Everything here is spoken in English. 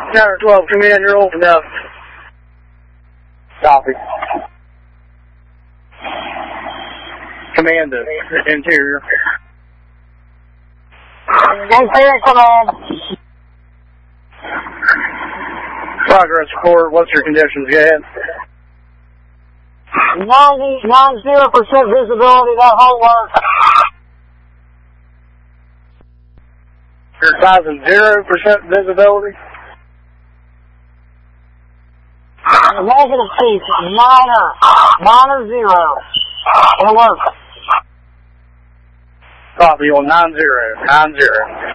Tower 12, command, you're open up. Copy. Command to interior. Interior command. Progress report, what's your conditions? Go ahead. 90% visibility, that whole work. You're advising 0% visibility? Negative feet, minor 0. It'll work. Copy on 90.